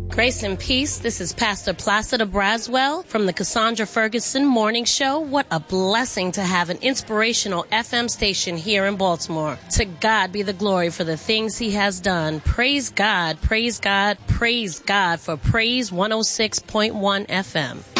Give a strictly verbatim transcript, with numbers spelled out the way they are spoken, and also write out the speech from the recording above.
Grace and peace. This is Pastor Placida Braswell from the Cassandra Ferguson Morning Show. What a blessing to have an inspirational F M station here in Baltimore. To God be the glory for the things he has done. Praise God, praise God, praise God for Praise one oh six point one F M.